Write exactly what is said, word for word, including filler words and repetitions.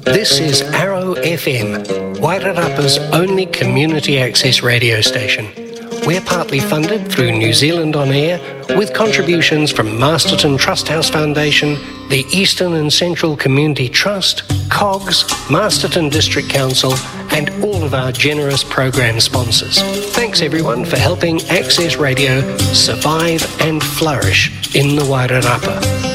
This is Arrow F M, Wairarapa's only community access radio station. We're partly funded through New Zealand On Air, with contributions from Masterton Trust House Foundation, the Eastern and Central Community Trust, C O G S, Masterton District Council, and all of our generous program sponsors. Thanks everyone for helping Access Radio survive and flourish in the Wairarapa.